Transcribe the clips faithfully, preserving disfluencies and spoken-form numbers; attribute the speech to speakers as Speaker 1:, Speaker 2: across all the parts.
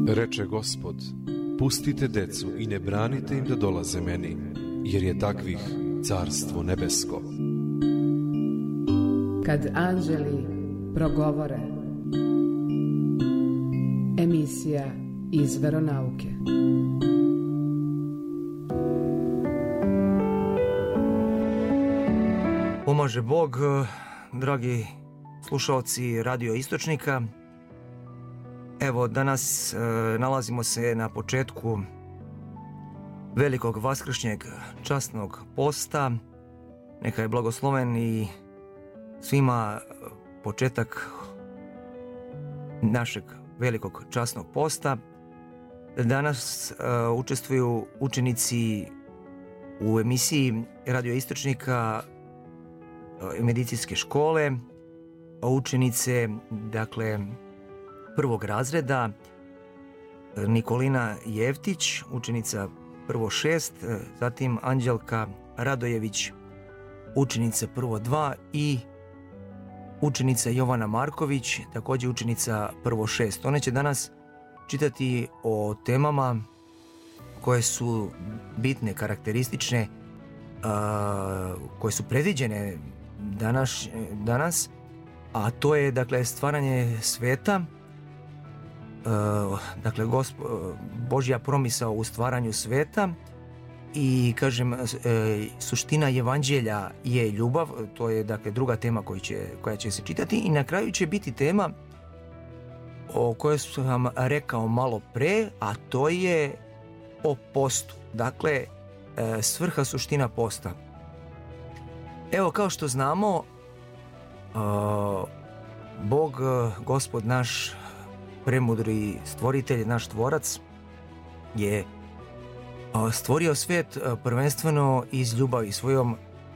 Speaker 1: Reče Gospod, pustite decu i ne branite im da dolaze meni, jer je takvih carstvo nebesko.
Speaker 2: Kad anđeli progovore. Emisija iz veronauke.
Speaker 3: Pomaže Bog, dragi slušalci Radio Istočnika. Evo, danas e, nalazimo se na početku velikog vaskršnjeg časnog posta. Neka je blagosloven i svima početak našeg velikog časnog posta. Danas e, učestvuju učenici u emisiji Radio Istočnika e, medicinske škole, učenice, dakle, prvog razreda, Nikolina Jeftić, učenica prvo šest, zatim Anđelka Radojević, učenica prvo dva i učenica Jovana Marković, također učenica prvo šest. One će danas čitati o temama koje su bitne, karakteristične, koje su predviđene danas, danas, a to je, dakle, stvaranje sveta, dakle, gospo, Božja promisao u stvaranju sveta i, kažem, suština evanđelja je ljubav. To je, dakle, druga tema koja će, koja će se čitati i na kraju će biti tema o kojoj sam rekao malo pre, a to je o postu, dakle, svrha, suština posta. Evo, kao što znamo, Bog, Gospod naš, premudri stvoritelj, naš tvorac, je stvorio svijet prvenstveno iz ljubavi svojom,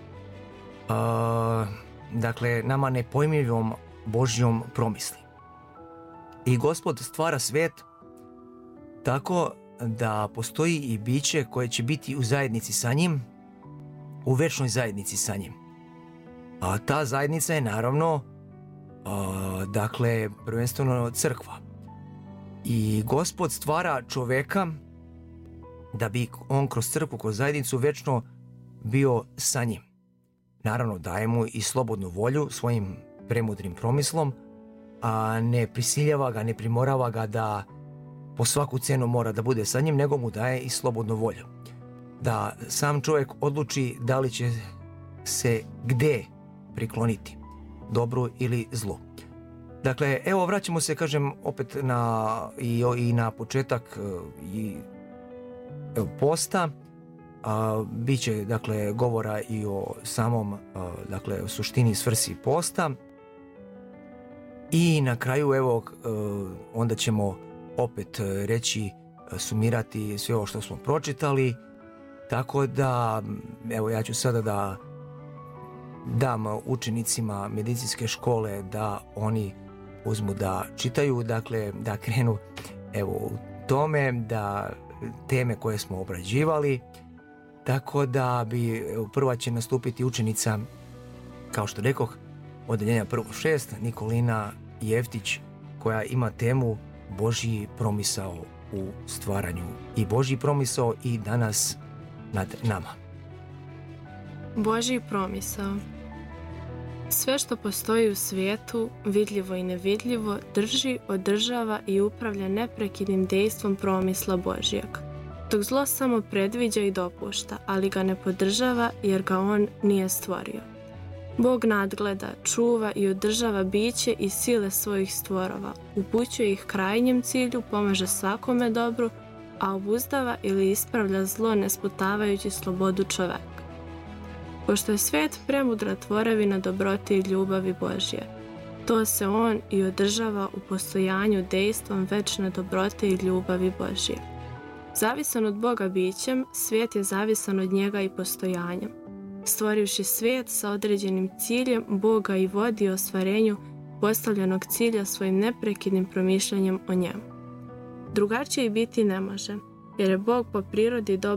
Speaker 3: dakle, nama nepojmljivom Božjom promisli. I Gospod stvara svijet tako da postoji i biće koje će biti u zajednici sa njim, u večnoj zajednici sa njim. A ta zajednica je, naravno, a, dakle, prvenstveno crkva. I Gospod stvara čoveka da bi on kroz crkvu, kroz zajednicu večno bio sa njim. Naravno, daje mu i slobodnu volju svojim premudrim promislom, a ne prisiljava ga, ne primorava ga da po svaku cenu mora da bude sa njim, nego mu daje i slobodnu volju. Da sam čovjek odluči da li će se gde prikloniti, dobru ili zlu. Dakle, evo, vraćamo se, kažem, opet na, i, i na početak i, evo, posta. A, biće, dakle, govora i o samom, a, dakle, suštini, svrsi posta. I na kraju, evo, a, onda ćemo opet reći, sumirati sve ovo što smo pročitali. Tako da, evo, ja ću sada da dam učenicima medicinske škole da oni uzmu da čitaju, dakle, da krenu, evo, u tome, da teme koje smo obrađivali, tako da bi, evo, prva će nastupiti učenica, kao što rekoh, odeljenja prvo šest, Nikolina Jeftić, koja ima temu Božji promisao u stvaranju i Božji promisao i danas nad nama.
Speaker 4: Božji promisao. Sve što postoji u svijetu, vidljivo i nevidljivo, drži, održava i upravlja neprekidnim dejstvom promisla Božjeg. Dok zlo samo predviđa i dopušta, ali ga ne podržava jer ga on nije stvorio. Bog nadgleda, čuva i održava biće i sile svojih stvorova, upućuje ih krajnjem cilju, pomaže svakome dobru, a obuzdava ili ispravlja zlo ne sputavajući slobodu čoveka. Pošto je svijet premudra tvorevina dobrote i ljubavi Božje, to se on i održava u postojanju dejstvom večne dobrote i ljubavi Božje. Zavisan od Boga bićem, svijet je zavisan od njega i postojanjem. Stvorivši svijet sa određenim ciljem, Bog ga i vodi ostvarenju postavljenog cilja svojim neprekidnim promišljanjem o njemu. Drugačije biti ne može, jer je Bog po prirodi dobar